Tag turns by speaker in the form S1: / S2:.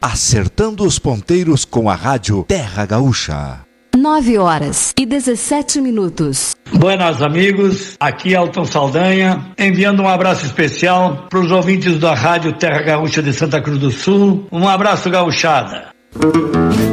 S1: acertando os ponteiros com a rádio Terra Gaúcha.
S2: 9h17.
S3: Buenas amigos, aqui Elton Saldanha, enviando um abraço especial para os ouvintes da rádio Terra Gaúcha de Santa Cruz do Sul. Um abraço, gauchada.